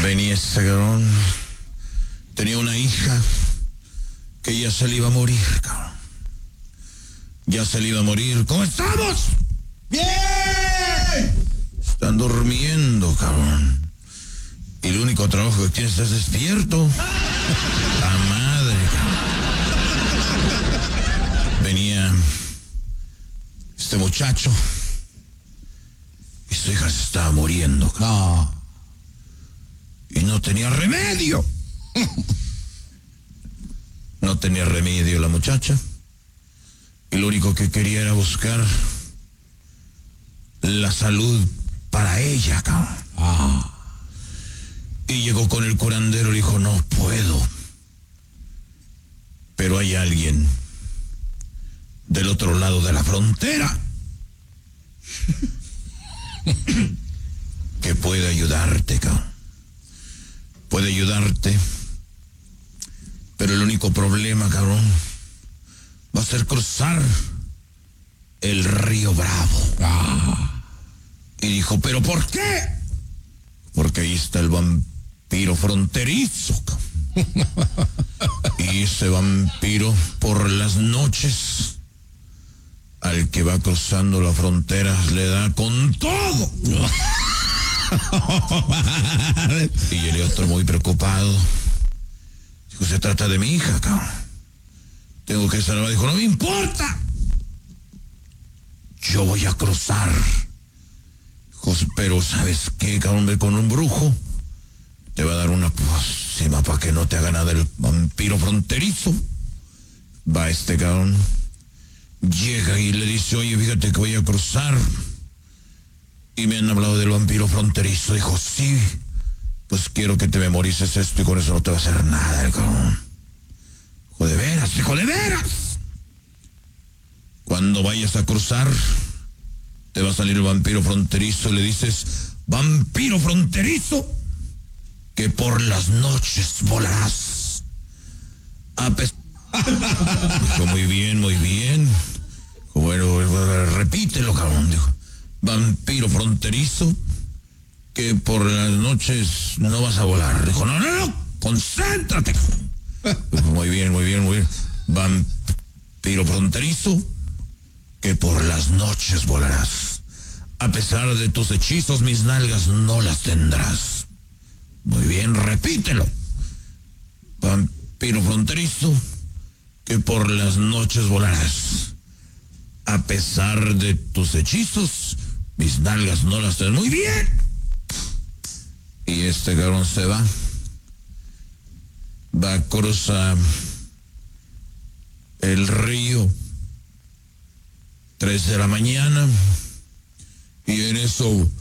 Venía ese cabrón. Tenía una hija que ya se le iba a morir, cabrón. Ya se le iba a morir. ¿Cómo estamos? ¡Bien! Están durmiendo, cabrón. Y el único trabajo que tienes es despierto. La madre, cabrón. Venía este muchacho y su hija se estaba muriendo, cabrón. No. Y no tenía remedio. No tenía remedio la muchacha. Y lo único que quería era buscar la salud para ella, cabrón. Y llegó con el curandero y dijo, no puedo. Pero hay alguien del otro lado de la frontera que puede ayudarte, cabrón. Puede ayudarte. Pero el único problema, cabrón, va a ser cruzar el río Bravo. Y dijo, ¿pero por qué? Porque ahí está el vampiro fronterizo, cabrón. Y ese vampiro por las noches al que va cruzando la frontera le da con todo. Y el otro muy preocupado. Dijo, se trata de mi hija, cabrón. Tengo que salvar. Dijo, no me importa. Yo voy a cruzar. Dijo, pero ¿sabes qué, cabrón? Ve con un brujo. Te va a dar una pócima para que no te haga nada el vampiro fronterizo. Va este cabrón. Llega y le dice, oye, fíjate que voy a cruzar. Y me han hablado del vampiro fronterizo. Dijo, sí, pues quiero que te memorices esto y con eso no te va a hacer nada el cabrón. Hijo de veras, hijo de veras. Cuando vayas a cruzar, te va a salir el vampiro fronterizo y le dices, vampiro fronterizo, que por las noches volarás. Dijo, muy bien, muy bien. Dijo, bueno, repítelo, cabrón. Dijo, vampiro fronterizo, que por las noches no vas a volar. Dijo, no, concéntrate. Dijo, muy bien, muy bien, muy bien. Vampiro fronterizo, que por las noches volarás. A pesar de tus hechizos, mis nalgas no las tendrás. Muy bien, repítelo. Vampiro fronterizo, que por las noches volarás. A pesar de tus hechizos, mis nalgas no las tendrás. Muy bien. Y este cabrón se va. Va a cruzar el río. 3 de la mañana. Y en eso